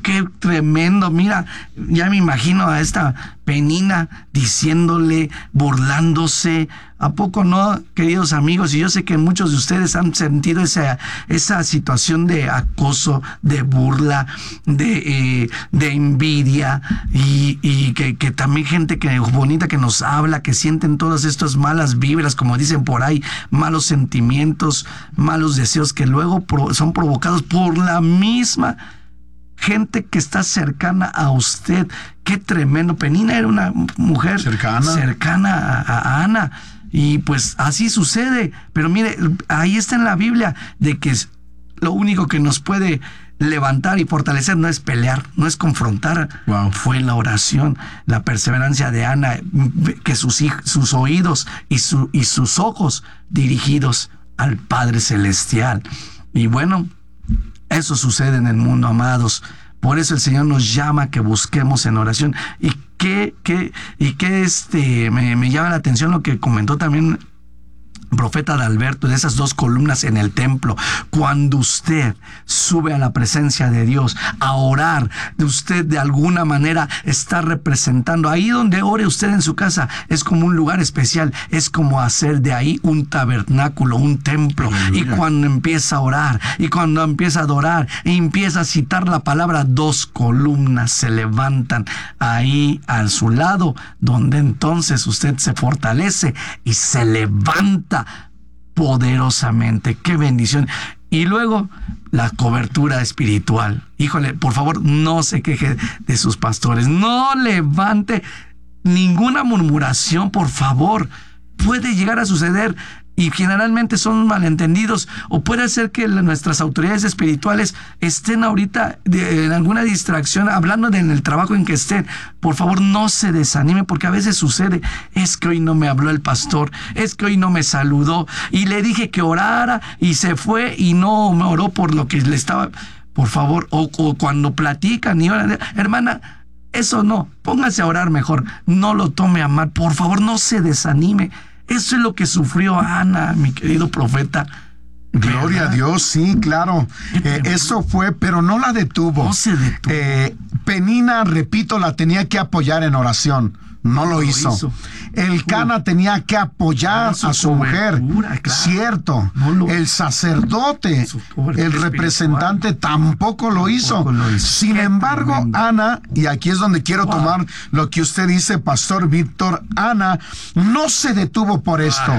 qué tremendo. Mira, ya me imagino a esta Penina diciéndole, burlándose. ¿A poco no, queridos amigos? Y yo sé que muchos de ustedes han sentido esa situación de acoso, de burla, de envidia, y que también gente bonita que nos habla, que sienten todas estas malas vibras, como dicen por ahí, malos sentimientos, malos deseos, que luego son provocados por la misma gente que está cercana a usted. Qué tremendo. Penina era una mujer cercana a Ana. Y pues así sucede. Pero mire, ahí está en la Biblia de que lo único que nos puede levantar y fortalecer no es pelear, no es confrontar. Wow. Fue la oración, la perseverancia de Ana, que sus oídos y sus ojos dirigidos al Padre Celestial. Y bueno, eso sucede en el mundo, amados. Por eso el Señor nos llama a que busquemos en oración. Y me llama la atención lo que comentó también el profeta Adalberto, de esas 2 columnas en el templo. Cuando usted sube a la presencia de Dios a orar, usted de alguna manera está representando. Ahí donde ore usted en su casa es como un lugar especial, es como hacer de ahí un tabernáculo, un templo. Aleluya. Y cuando empieza a orar, y cuando empieza a adorar, y empieza a citar la palabra, 2 columnas se levantan ahí a su lado, donde entonces usted se fortalece y se levanta poderosamente. ¡Qué bendición! Y luego la cobertura espiritual. Híjole, por favor, no se queje de sus pastores, no levante ninguna murmuración, por favor. Puede llegar a suceder, y generalmente son malentendidos, o puede ser que nuestras autoridades espirituales estén ahorita en alguna distracción, hablando en el trabajo en que estén. Por favor, no se desanime, porque a veces sucede, es que hoy no me habló el pastor, es que hoy no me saludó, y le dije que orara, y se fue, y no me oró por lo que le estaba. Por favor, o cuando platican y oran, hermana, eso no, póngase a orar mejor, no lo tome a mal, por favor, no se desanime. Eso es lo que sufrió Ana, mi querido profeta. Gloria a Dios, sí, claro. Eso fue, pero no la detuvo. No se detuvo. Penina, repito, la tenía que apoyar en oración. No lo hizo. Elcana tenía que apoyar a su mujer. Claro. Cierto. El sacerdote, el representante, tampoco lo hizo. Sin embargo, Ana, y aquí es donde quiero tomar lo que usted dice, Pastor Víctor, Ana no se detuvo por esto,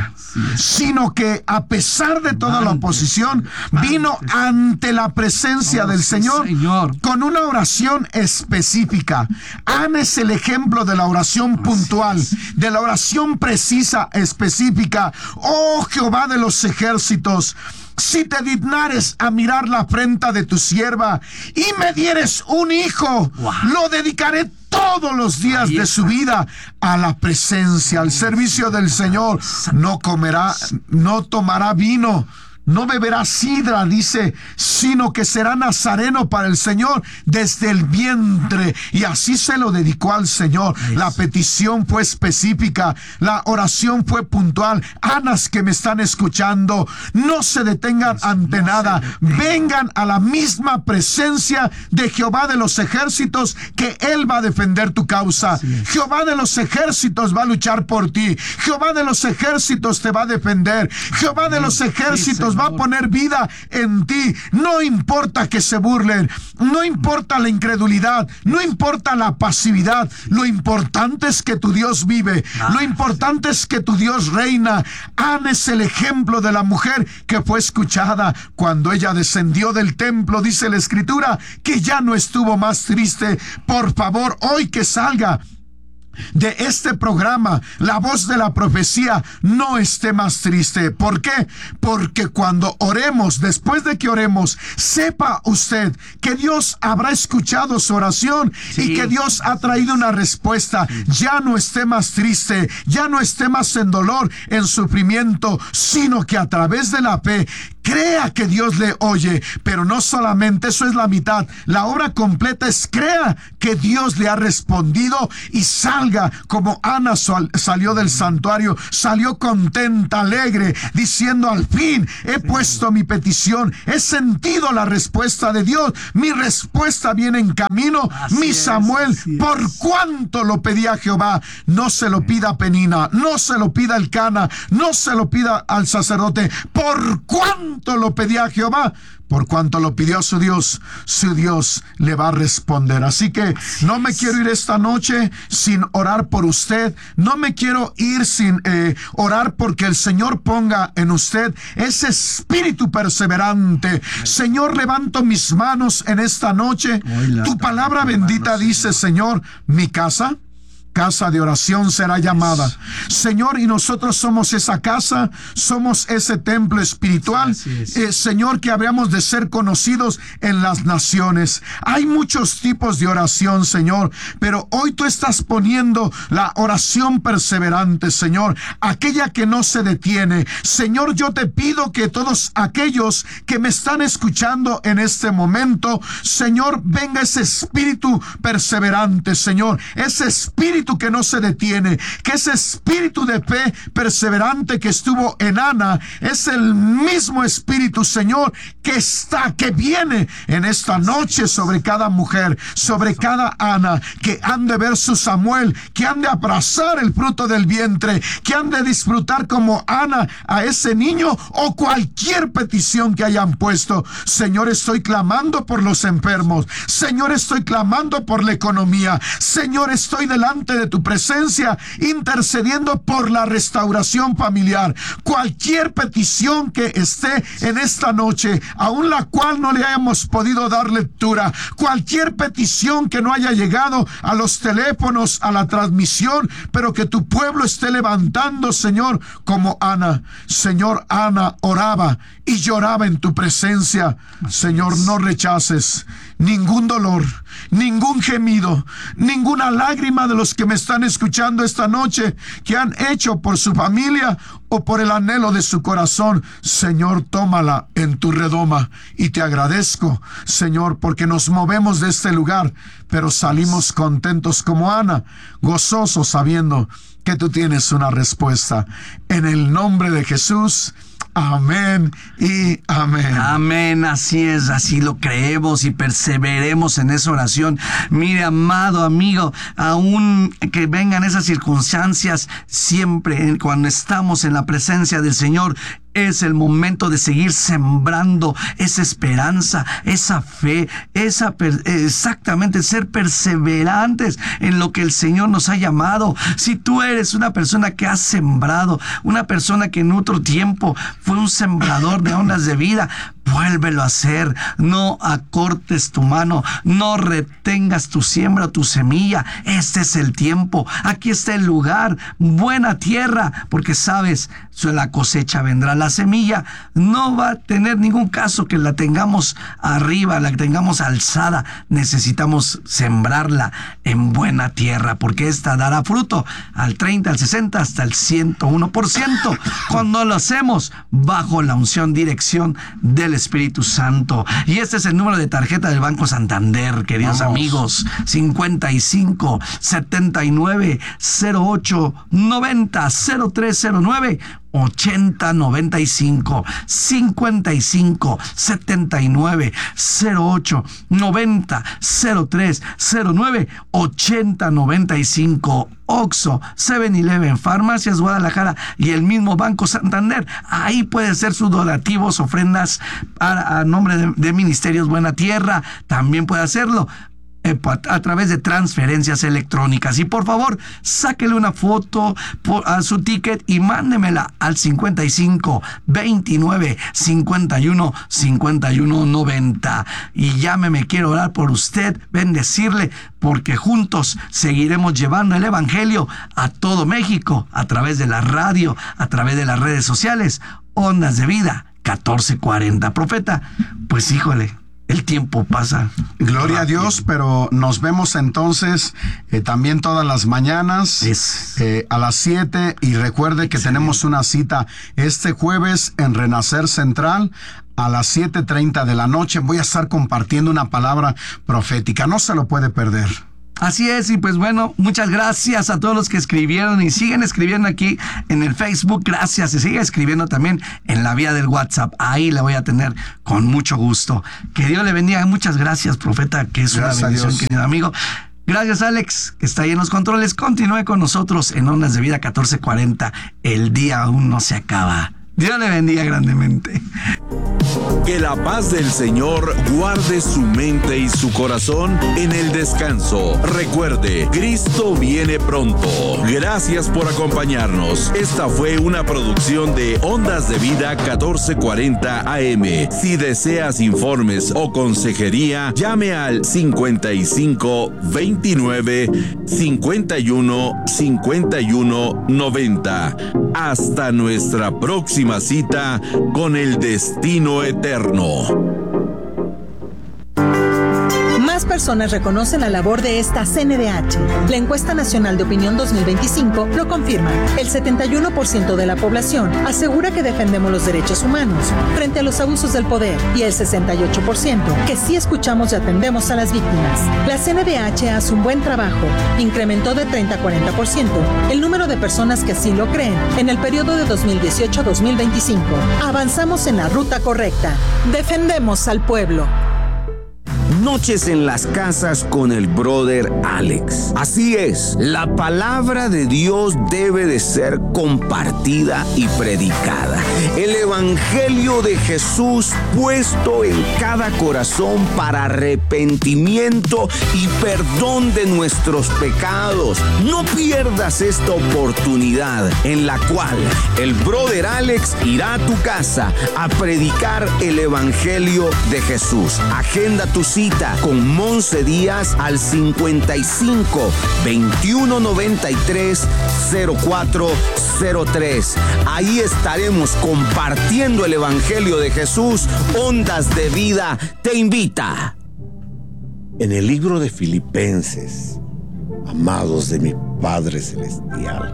sino que a pesar de toda la oposición, vino ante la presencia del Señor con una oración específica. Ana es el ejemplo de la oración puntual, de la oración precisa, específica. Oh Jehová de los ejércitos, si te dignares a mirar la afrenta de tu sierva y me dieres un hijo, lo dedicaré todos los días de su vida a la presencia, al servicio del Señor. No comerá, no tomará vino, no beberá sidra, dice, sino que será nazareno para el Señor desde el vientre. Y así se lo dedicó al Señor. La petición fue específica, la oración fue puntual. Anas que me están escuchando, no se detengan ante nada. Vengan a la misma presencia de Jehová de los ejércitos, que Él va a defender tu causa. Jehová de los ejércitos va a luchar por ti. Jehová de los ejércitos te va a defender. Jehová de los ejércitos va a poner vida en ti. No importa que se burlen, no importa la incredulidad, no importa la pasividad. Lo importante es que tu Dios vive. Lo importante es que tu Dios reina. Ana es el ejemplo de la mujer que fue escuchada cuando ella descendió del templo. Dice la Escritura que ya no estuvo más triste. Por favor, hoy que salga de este programa la voz de la profecía, no esté más triste. ¿Por qué? Porque cuando oremos, después de que oremos, sepa usted que Dios habrá escuchado su oración y que Dios ha traído una respuesta. Ya no esté más triste, ya no esté más en dolor, en sufrimiento, sino que a través de la fe crea que Dios le oye, pero no solamente eso es la mitad. La obra completa es crea que Dios le ha respondido y salga como Ana salió del santuario, salió contenta, alegre, diciendo: al fin he puesto mi petición, he sentido la respuesta de Dios, mi respuesta viene en camino. Mi Samuel, por cuanto lo pedí a Jehová. No se lo pida a Penina, no se lo pida al Cana, no se lo pida al sacerdote. Por cuanto lo pedí a Jehová, por cuanto lo pidió a su Dios le va a responder. Así que no me quiero ir esta noche sin orar por usted. No me quiero ir sin orar porque el Señor ponga en usted ese espíritu perseverante. Señor, levanto mis manos en esta noche. Tu palabra bendita dice, Señor, mi casa de oración será llamada. Señor, y nosotros somos esa casa, somos ese templo espiritual, Señor, que habríamos de ser conocidos en las naciones. Hay muchos tipos de oración, Señor, pero hoy tú estás poniendo la oración perseverante, Señor, aquella que no se detiene. Señor, yo te pido que todos aquellos que me están escuchando en este momento, Señor, venga ese espíritu perseverante, Señor, ese espíritu que no se detiene, que ese espíritu de fe perseverante que estuvo en Ana es el mismo espíritu, Señor, que viene en esta noche sobre cada mujer, sobre cada Ana, que han de ver su Samuel, que han de abrazar el fruto del vientre, que han de disfrutar como Ana a ese niño o cualquier petición que hayan puesto. Señor, estoy clamando por los enfermos. Señor, estoy clamando por la economía. Señor, estoy delante de tu presencia intercediendo por la restauración familiar. Cualquier petición que esté en esta noche, aún la cual no le hayamos podido dar lectura, cualquier petición que no haya llegado a los teléfonos, a la transmisión, pero que tu pueblo esté levantando, Señor, como Ana. Señor, Ana oraba y lloraba en tu presencia. Señor, no rechaces ningún dolor, ningún gemido, ninguna lágrima de los que me están escuchando esta noche, que han hecho por su familia o por el anhelo de su corazón. Señor, tómala en tu redoma. Y te agradezco, Señor, porque nos movemos de este lugar, pero salimos contentos como Ana, gozosos sabiendo que tú tienes una respuesta. En el nombre de Jesús. Amén y amén. Amén, así es, así lo creemos y perseveremos en esa oración. Mire, amado amigo, aún que vengan esas circunstancias, siempre cuando estamos en la presencia del Señor, es el momento de seguir sembrando esa esperanza, esa fe, exactamente ser perseverantes en lo que el Señor nos ha llamado. Si tú eres una persona que ha sembrado, una persona que en otro tiempo fue un sembrador de ondas de vida, vuélvelo a hacer. No acortes tu mano, no retengas tu siembra o tu semilla. Este es el tiempo, aquí está el lugar, buena tierra, porque sabes, la cosecha vendrá. La semilla no va a tener ningún caso que la tengamos arriba, la tengamos alzada. Necesitamos sembrarla en buena tierra, porque esta dará fruto al 30, al 60, hasta el 101%, cuando lo hacemos bajo la unción, dirección del Espíritu Santo. Y este es el número de tarjeta del Banco Santander, queridos amigos: 55 79 08 90 0309 8095 55 79 08 90 0309 8095. Oxxo, 7-Eleven, Farmacias Guadalajara y el mismo Banco Santander. Ahí puede ser sus donativos, ofrendas a nombre de Ministerios Buena Tierra. También puede hacerlo a través de transferencias electrónicas. Y por favor, sáquele una foto a su ticket y mándemela al 55 29 51 51 90. Y llámeme, quiero orar por usted, bendecirle, porque juntos seguiremos llevando el Evangelio a todo México a través de la radio, a través de las redes sociales. Ondas de Vida 1440. Profeta, pues híjole, el tiempo pasa. Gloria rápido a Dios, pero nos vemos entonces también todas las mañanas a las 7, y recuerde que tenemos una cita este jueves en Renacer Central a las 7:30 de la noche. Voy a estar compartiendo una palabra profética, no se lo puede perder. Así es, y pues bueno, muchas gracias a todos los que escribieron y siguen escribiendo aquí en el Facebook. Gracias, y sigue escribiendo también en la vía del WhatsApp. Ahí le voy a tener con mucho gusto. Que Dios le bendiga. Muchas gracias, profeta, que es una bendición, querido amigo. Gracias, Alex, que está ahí en los controles. Continúe con nosotros en Ondas de Vida 1440. El día aún no se acaba. Dios le bendiga grandemente. Que la paz del Señor guarde su mente y su corazón en el descanso. Recuerde, Cristo viene pronto. Gracias por acompañarnos. Esta fue una producción de Ondas de Vida 1440 AM. Si deseas informes o consejería, llame al 55 29 51 51 90. Hasta nuestra próxima cita con el destino eterno. Más personas reconocen la labor de esta CNDH. La encuesta nacional de opinión 2025 lo confirma. El 71% de la población asegura que defendemos los derechos humanos frente a los abusos del poder, y el 68% que sí escuchamos y atendemos a las víctimas. La CNDH hace un buen trabajo. Incrementó de 30 a 40% el número de personas que así lo creen en el periodo de 2018 a 2025. Avanzamos en la ruta correcta. Defendemos al pueblo. Noches en las casas con el brother Alex. Así es, la palabra de Dios debe de ser compartida y predicada. El evangelio de Jesús puesto en cada corazón para arrepentimiento y perdón de nuestros pecados. No pierdas esta oportunidad en la cual el brother Alex irá a tu casa a predicar el evangelio de Jesús. Agenda tu cita con Monse Díaz al 55 21 93 0403. Ahí estaremos compartiendo el evangelio de Jesús. Ondas de Vida te invita. En el libro de Filipenses, amados de mi Padre Celestial,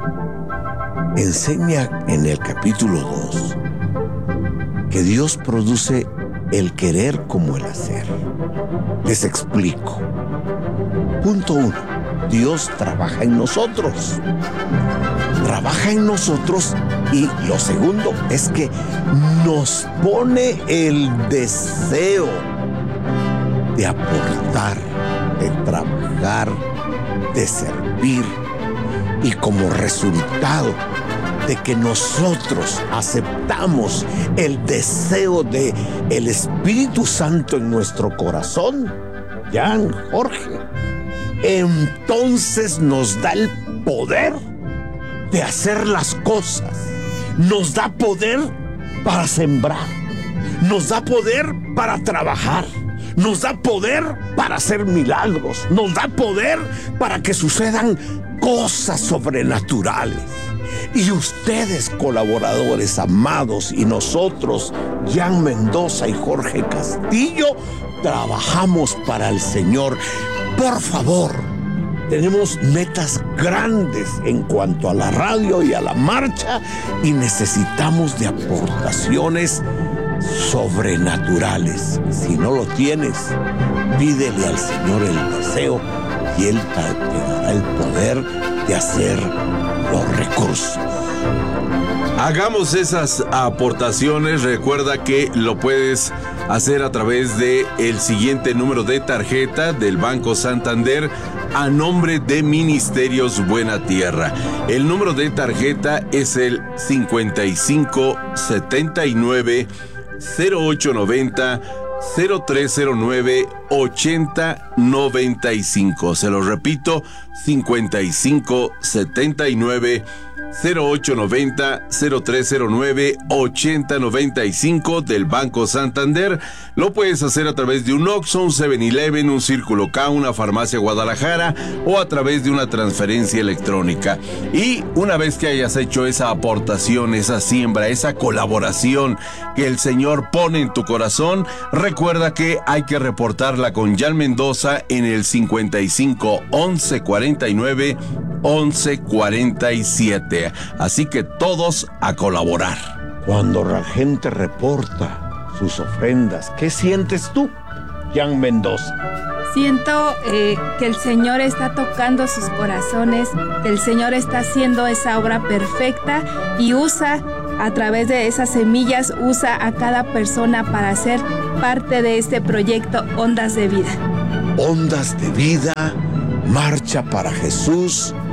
enseña en el capítulo 2 que Dios produce el querer como el hacer. Les explico. Punto 1. Dios trabaja en nosotros. Trabaja en nosotros, y lo segundo es que nos pone el deseo de aportar, de trabajar, de servir, y como resultado de que nosotros aceptamos el deseo de el Espíritu Santo en nuestro corazón, Jan, Jorge, entonces nos da el poder de hacer las cosas, nos da poder para sembrar, nos da poder para trabajar, nos da poder para hacer milagros, nos da poder para que sucedan cosas sobrenaturales. Y ustedes, colaboradores amados, y nosotros, Jan Mendoza y Jorge Castillo, trabajamos para el Señor. Por favor, tenemos metas grandes en cuanto a la radio y a la marcha, y necesitamos de aportaciones sobrenaturales. Si no lo tienes, pídele al Señor el deseo, y Él te dará el poder de hacer los recursos. Hagamos esas aportaciones. Recuerda que lo puedes hacer a través de el siguiente número de tarjeta del Banco Santander a nombre de Ministerios Buena Tierra. El número de tarjeta es el 55 79 0890 0309 8095. Se lo repito, 55 79 0890-0309-8095 del Banco Santander. Lo puedes hacer a través de un Oxxo, un 7-Eleven, un Círculo K, una Farmacia Guadalajara o a través de una transferencia electrónica. Y una vez que hayas hecho esa aportación, esa siembra, esa colaboración que el Señor pone en tu corazón, recuerda que hay que reportarla con Jan Mendoza en el 55 11 49 11 47. Así que todos a colaborar. Cuando la gente reporta sus ofrendas, ¿qué sientes tú, Jan Mendoza? Siento que el Señor está tocando sus corazones, que el Señor está haciendo esa obra perfecta y usa, a través de esas semillas, usa a cada persona para ser parte de este proyecto Ondas de Vida. Ondas de Vida, marcha para Jesús,